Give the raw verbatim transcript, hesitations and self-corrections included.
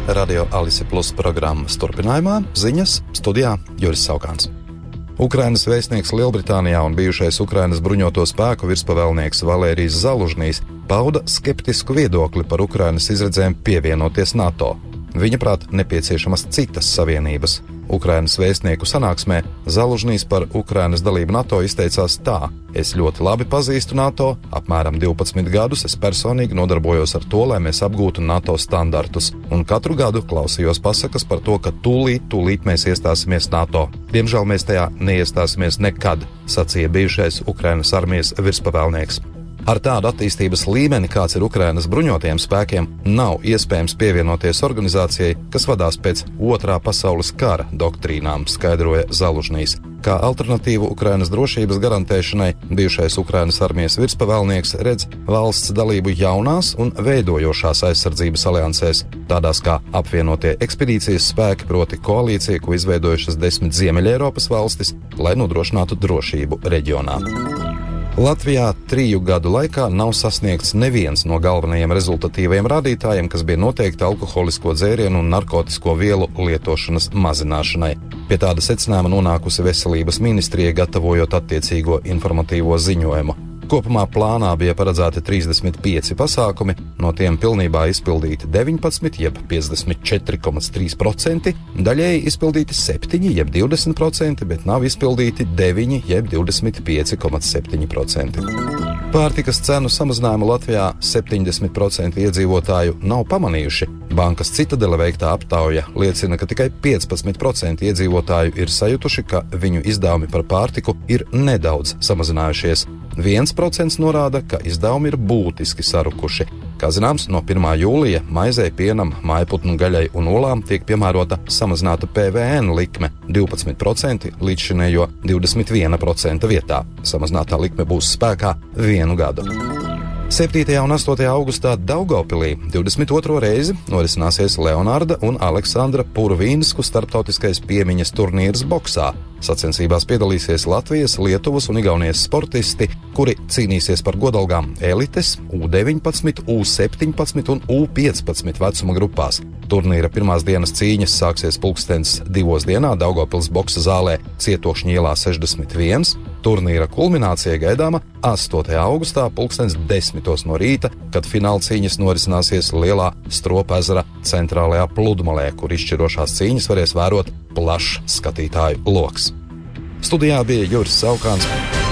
Radio Alise Plus programmas turpinājumā ziņas studijā Juris Saukāns. Ukrainas vēstnieks Lielbritānijā un bijušais Ukrainas bruņoto spēku virspavēlnieks Valērijs Zalužnīs pauda skeptisku viedokli par Ukrainas izredzēm pievienoties NATO. Viņaprāt, nepieciešamas citas savienības. Ukrainas vēstnieku sanāksmē Zalužnīs par Ukrainas dalību NATO izteicās tā: es ļoti labi pazīstu NATO, apmēram divpadsmit gadus es personīgi nodarbojos ar to, lai mēs apgūtu NATO standartus, un katru gadu klausījos pasakas par to, ka tūlīt, tūlīt mēs iestāsimies NATO. Diemžēl mēs tajā neiestāsimies nekad, sacīja bijušais Ukrainas armijas virspavēlnieks. Ar tādu attīstības līmeni, kāds ir Ukrainas bruņotajiem spēkiem, nav iespējams pievienoties organizācijai, kas vadās pēc otrā pasaules kara doktrīnām, skaidroja Zalužnīs. Kā alternatīvu Ukrainas drošības garantēšanai, bijušais Ukrainas armijas virspavēlnieks redz valsts dalību jaunās un veidojošās aizsardzības aliansēs, tādās kā apvienotie ekspedīcijas spēki, proti koalīcija, ko izveidojušas desmit Ziemeļeiropas valstis, lai nodrošinātu drošību reģionā. Latvijā triju gadu laikā nav sasniegts neviens no galvenajiem rezultatīvajiem rādītājiem, kas bija noteikti alkoholisko dzērienu un narkotisko vielu lietošanas mazināšanai. Pie tāda secinājuma nonākusi Veselības ministrija, gatavojot attiecīgo informatīvo ziņojumu. Kopumā plānā bija paredzēti trīsdesmit pieci pasākumi, no tiem pilnībā izpildīti deviņpadsmit, jeb piecdesmit četri komats trīs procenti, daļēji izpildīti septiņi, jeb divdesmit procenti, bet nav izpildīti deviņi, jeb divdesmit pieci komats septiņi procenti. Pārtikas cenu samazinājumu Latvijā septiņdesmit procenti iedzīvotāju nav pamanījuši. Bankas Citadele veiktā aptauja liecina, ka tikai piecpadsmit procenti iedzīvotāju ir sajutuši, ka viņu izdevumi par pārtiku ir nedaudz samazinājušies. viens procents norāda, ka izdevumi ir būtiski sarukuši. Kā zināms, no pirmā jūlija maizei, pienam, mājputnu gaļai un olām tiek piemērota samazināta P V N likme divpadsmit procenti līdzšinējo divdesmit viena procenta vietā. Samazinātā likme būs spēkā vienu gadu. septītajā un astotajā augustā Daugavpilī divdesmit otro reizi norisināsies Leonarda un Aleksandra Purvīnsku starptautiskais piemiņas turnīrs boksā. Sacensībās piedalīsies Latvijas, Lietuvas un Igaunijas sportisti, kuri cīnīsies par godalgām elites, U deviņpadsmit, U septiņpadsmit un U piecpadsmit vecuma grupās. Turnīra pirmās dienas cīņas sāksies pulkstens divos dienā Daugavpils boksa zālē Cietokšņa ielā sešdesmit viens. Turnīra kulminācija gaidāma astotajā augustā pulkstens desmitos no rīta, kad fināla cīņas norisināsies Lielā Stropa ezera centrālajā pludmalē, kur izšķirošās cīņas varēs vērot plašs skatītāju loks. Studijā bija Juris Saukāns.